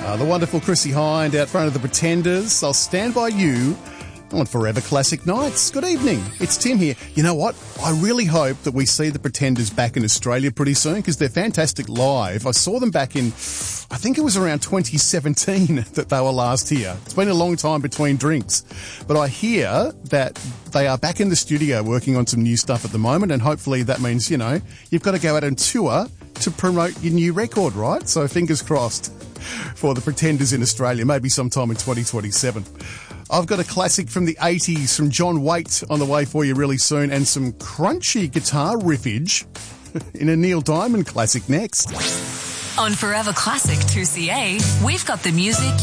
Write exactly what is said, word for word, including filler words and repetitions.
Uh, the wonderful Chrissie Hynde out front of the Pretenders. I'll stand by you on Forever Classic Nights. Good evening. It's Tim here. You know what? I really hope that we see the Pretenders back in Australia pretty soon because they're fantastic live. I saw them back in, I think it was around twenty seventeen that they were last here. It's been a long time between drinks. But I hear that they are back in the studio working on some new stuff at the moment, and hopefully that means, you know, you've got to go out and tour to promote your new record, right? So fingers crossed for the Pretenders in Australia, maybe sometime in twenty twenty-seven. I've got a classic from the eighties from John Waite on the way for you really soon, and some crunchy guitar riffage in a Neil Diamond classic next. On Forever Classic two C A, we've got the music